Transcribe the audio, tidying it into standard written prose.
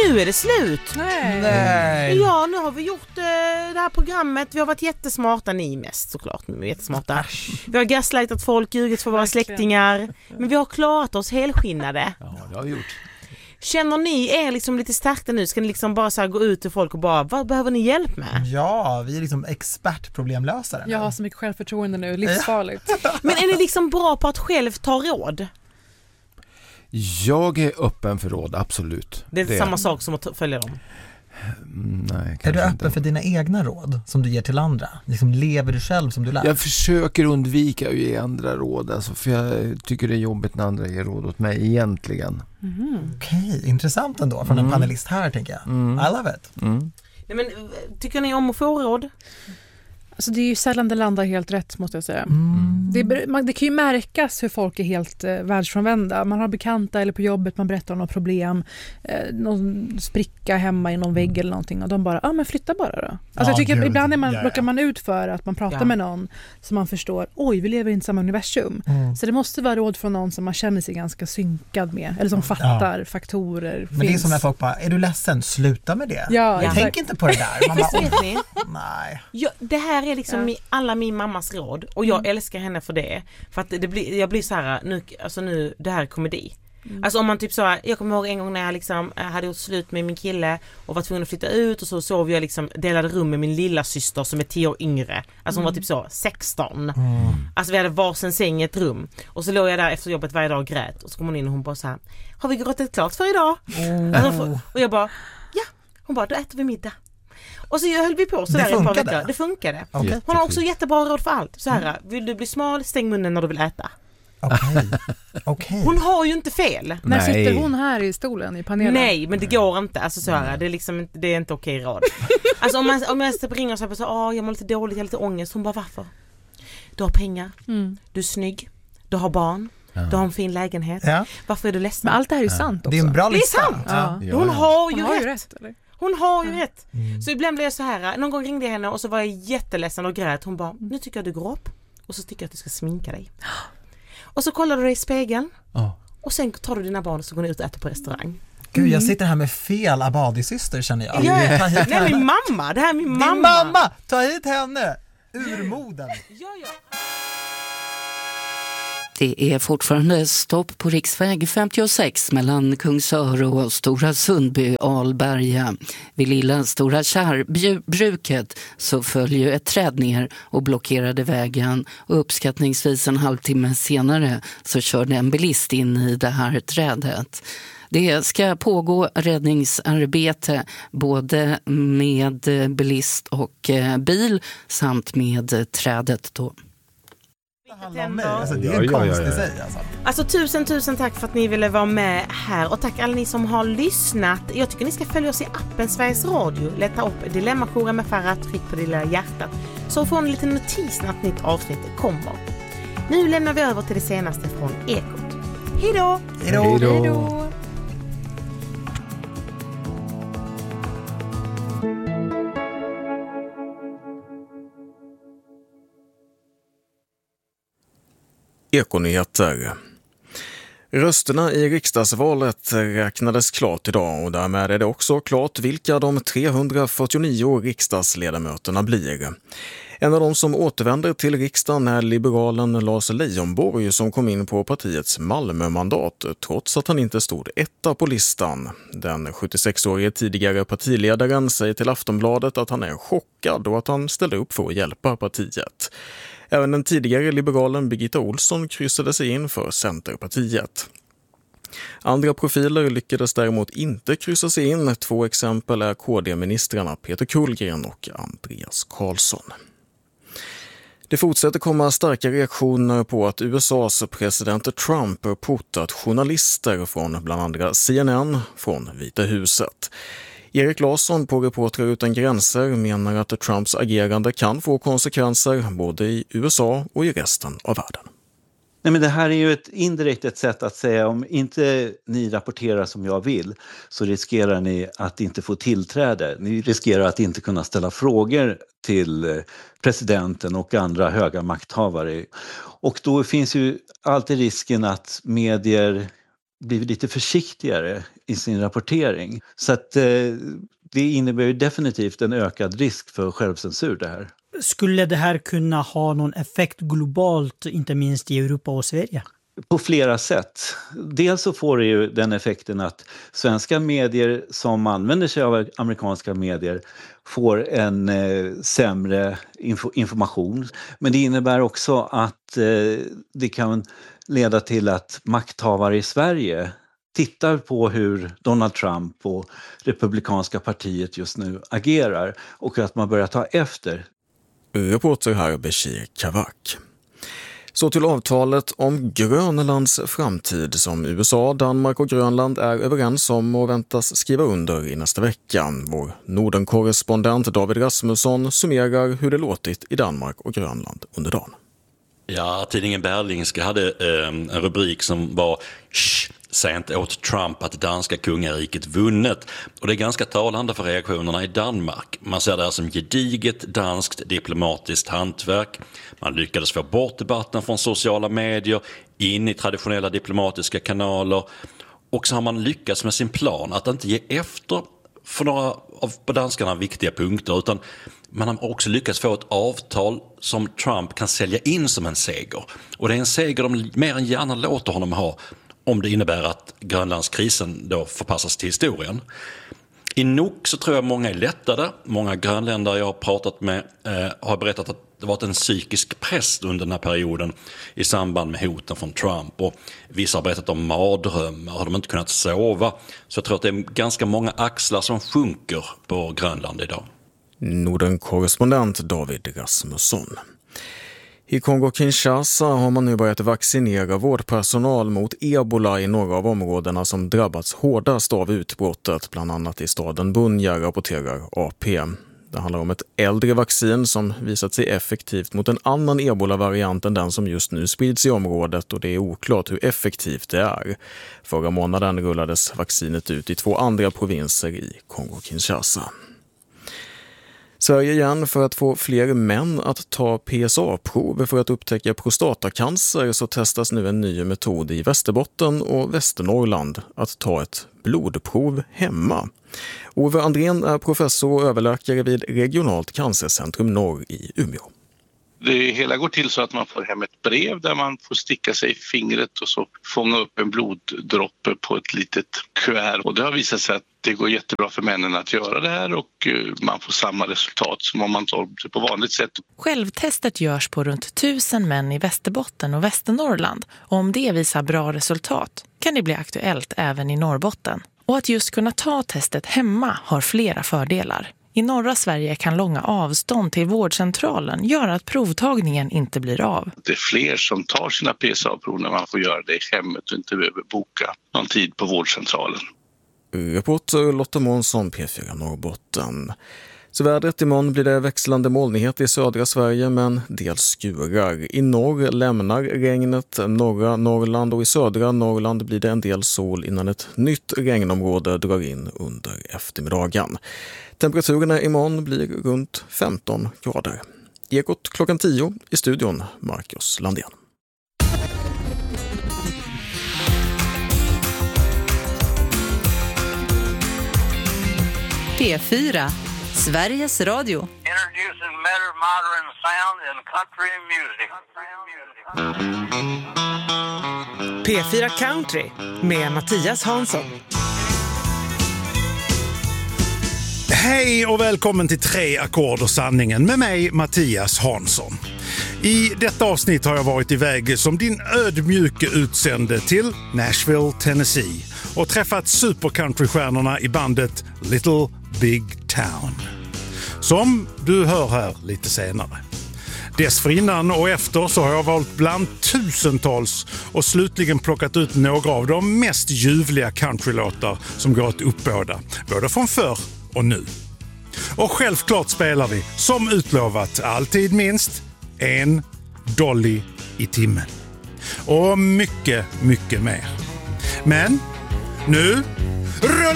Nu är det slut. Nej. Ja, nu har vi gjort det här programmet. Vi har varit jättesmarta, ni mest såklart. Vi är jättesmarta. Vi har gaslightat folk, ljugit för våra släktingar. Men vi har klarat oss helskinnade. Ja, det har vi gjort. Känner ni er liksom lite stärkta nu? Ska ni liksom bara så här gå ut till folk och bara, vad behöver ni hjälp med? Ja, vi är liksom expertproblemlösare. Jag har så mycket självförtroende nu, livsfarligt. Men är ni liksom bra på att själv ta råd? Jag är öppen för råd, absolut. Det är samma sak som att följa dem. Nej, är du öppen inte för dina egna råd som du ger till andra? Liksom, lever du själv som du lär? Jag försöker undvika att ge andra råd, alltså, för jag tycker det är jobbigt när andra ger råd åt mig egentligen. Okej, intressant ändå från en panelist här, tänker jag. I love it. Nej, men tycker ni om att få råd? Alltså det är ju sällan det landar helt rätt, måste jag säga. Det kan ju märkas hur folk är helt världsfrånvända. Man har bekanta eller på jobbet, man berättar om något problem, någon spricka hemma i någon vägg eller någonting, och de bara, men flytta bara då. Alltså jag tycker ibland råkar man ut för att man pratar med någon som man förstår, oj, vi lever i samma universum. Så det måste vara råd från någon som man känner sig ganska synkad med, eller som fattar faktorer. Men det är som när folk bara, är du ledsen? Sluta med det. Jag tänker inte på det där. Man bara, vet ni? Nej. Ja, det här är liksom alla min mammas råd, och jag älskar henne för det. För att jag blir så här nu det här är komedi. Alltså om man typ så här, jag kommer ihåg en gång när jag liksom hade gjort slut med min kille och var tvungen att flytta ut, och så sov jag liksom, delade rum med min lilla syster som är 10 år yngre. Alltså hon var typ så 16. Alltså vi hade varsin säng i ett rum, och så låg jag där efter jobbet varje dag och grät, och så kom hon in och hon bara så här, har vi gråtit klart för idag? Alltså, och jag bara, ja. Hon bara, då äter vi middag. Och så höll vi på så där ett par veckor. Det funkade. Okay. Hon har också jättebra råd för allt. Så här, vill du bli smal, stäng munnen när du vill äta. Okej. Hon har ju inte fel. När sitter hon här i stolen i panelen? Nej, men det går inte. Alltså så här, det är liksom, det är inte okej råd. Alltså om jag ringer och säger så, jag mår lite dåligt, jag har lite ångest. Hon bara, varför? Du har pengar. Du är snygg. Du har barn. Du har en fin lägenhet. Varför är du ledsen? Men allt det här är ju sant också. Det är en bra lista. Det är sant. Hon har ju rätt. Eller? Hon har ju rätt. Så ibland blev jag så här, någon gång ringde jag henne och så var jag jätteledsen och grät. Hon bara, nu tycker jag du går upp och så tycker jag att du ska sminka dig. Och så kollar du dig i spegeln och sen tar du dina barn och så går ni ut och äter på restaurang. Gud, jag sitter här med fel Abadi-syster, känner jag. Nej, min mamma. Det här är min mamma. Din mamma! Ta hit henne! Urmoden. Ja. Det är fortfarande stopp på riksväg 56 mellan Kungsör och Stora Sundby, Alberga. Vid lilla Stora Kärrbruket så följer ett träd ner och blockerade vägen, och uppskattningsvis en halvtimme senare så körde en bilist in i det här trädet. Det ska pågå räddningsarbete både med bilist och bil samt med trädet då. Alltså, det är en konstig säg alltså. Tusen tack för att ni ville vara med här, och tack alla ni som har lyssnat. Jag tycker ni ska följa oss i appen Sveriges Radio. Leta upp Dilemmajouren med Farah, tryck på det lilla hjärtat, så får ni lite notis när ett nytt avsnitt kommer. Nu lämnar vi över till det senaste från Ekot. Hej då! Ekonyheter. Rösterna i riksdagsvalet räknades klart idag, och därmed är det också klart vilka de 349 riksdagsledamöterna blir. En av de som återvänder till riksdagen är liberalen Lars Leijonborg, som kom in på partiets Malmömandat trots att han inte stod etta på listan. Den 76-årige tidigare partiledaren säger till Aftonbladet att han är chockad och att han ställer upp för att hjälpa partiet. Även den tidigare liberalen Birgitta Olsson kryssade sig in för Centerpartiet. Andra profiler lyckades däremot inte kryssa sig in. 2 exempel är KD-ministrarna Peter Kullgren och Andreas Karlsson. Det fortsätter komma starka reaktioner på att USAs president Trump portat journalister från bland andra CNN från Vita huset. Erik Larsson på Reportrar utan gränser menar att Trumps agerande kan få konsekvenser både i USA och i resten av världen. Nej, men det här är ju ett sätt att säga, om inte ni rapporterar som jag vill så riskerar ni att inte få tillträde. Ni riskerar att inte kunna ställa frågor till presidenten och andra höga makthavare. Och då finns ju alltid risken att medier blivit lite försiktigare i sin rapportering. Så att det innebär ju definitivt en ökad risk för självcensur det här. Skulle det här kunna ha någon effekt globalt, inte minst i Europa och Sverige? På flera sätt. Dels så får det ju den effekten att svenska medier som använder sig av amerikanska medier får en sämre information. Men det innebär också att det kan leda till att makthavare i Sverige tittar på hur Donald Trump och Republikanska partiet just nu agerar och att man börjar ta efter. Reporter här Bashir Kavak. Så till avtalet om Grönlands framtid som USA, Danmark och Grönland är överens om och väntas skriva under i nästa vecka. Vår Norden-korrespondent David Rasmusson summerar hur det låtit i Danmark och Grönland under dagen. Ja, tidningen Berlingske hade en rubrik som var "Säg inte åt Trump att danska kungariket vunnet". Och det är ganska talande för reaktionerna i Danmark. Man ser det här som gediget danskt diplomatiskt hantverk. Man lyckades få bort debatten från sociala medier, in i traditionella diplomatiska kanaler. Och så har man lyckats med sin plan att inte ge efter för några av på danskarna viktiga punkter, utan man har också lyckats få ett avtal som Trump kan sälja in som en seger. Och det är en seger de mer än gärna låter honom ha, om det innebär att Grönlandskrisen då förpassas till historien. I Nuuk så tror jag många är lättade. Många grönländare jag har pratat med har berättat att det varit en psykisk press under den här perioden i samband med hoten från Trump. Och vissa har berättat om mardrömmar, har de inte kunnat sova. Så jag tror att det är ganska många axlar som sjunker på Grönland idag. Norden-korrespondent David Rasmusson. I Kongo-Kinshasa har man nu börjat vaccinera vårdpersonal mot ebola i några av områdena som drabbats hårdast av utbrottet, bland annat i staden Bunia, rapporterar AP. Det handlar om ett äldre vaccin som visat sig effektivt mot en annan ebola-variant än den som just nu sprids i området, och det är oklart hur effektivt det är. Förra månaden rullades vaccinet ut i 2 andra provinser i Kongo-Kinshasa. Sverige igen, för att få fler män att ta PSA-prov för att upptäcka prostatacancer så testas nu en ny metod i Västerbotten och Västernorrland att ta ett blodprov hemma. Ove Andrén är professor och överläkare vid Regionalt cancercentrum Norr i Umeå. Det hela går till så att man får hem ett brev där man får sticka sig i fingret och så fånga upp en bloddroppe på ett litet kuvert. Och det har visat sig att det går jättebra för männen att göra det här och man får samma resultat som om man tar det på vanligt sätt. Självtestet görs på runt 1000 män i Västerbotten och Västernorrland. Och om det visar bra resultat kan det bli aktuellt även i Norrbotten. Och att just kunna ta testet hemma har flera fördelar. I norra Sverige kan långa avstånd till vårdcentralen göra att provtagningen inte blir av. Det är fler som tar sina PSA-prov när man får göra det i hemmet och inte behöver boka någon tid på vårdcentralen. Reporter Lotta Månsson, P4 Norrbotten. Så vädret imorgon blir det växlande molnighet i södra Sverige men dels skurar. I norr lämnar regnet norra Norrland och i södra Norrland blir det en del sol innan ett nytt regnområde drar in under eftermiddagen. Temperaturerna imorgon blir runt 15 grader. Ekot klockan 10 i studion, Marcus Landén. P4, Sveriges Radio. Introducing better modern sound in country music. P4 Country med Mattias Hansson. Hej och välkommen till 3 ackord och sanningen med mig Mattias Hansson. I detta avsnitt har jag varit iväg som din ödmjuke utsände till Nashville, Tennessee och träffat supercountrystjärnorna i bandet Little Big Town. Som du hör här lite senare. Dessförinnan och efter så har jag valt bland tusentals och slutligen plockat ut några av de mest ljuvliga countrylåtar som går att uppbåda, både från förr och nu. Och självklart spelar vi, som utlovat, alltid minst en dolly i timmen. Och mycket, mycket mer. Men nu